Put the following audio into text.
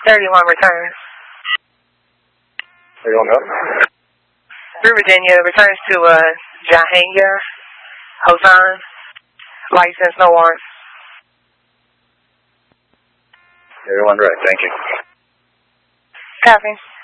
31 returns. 31 up. Through Virginia, returns to Jahangir Hosan. License, no warrant. 31 direct, thank you. Copy.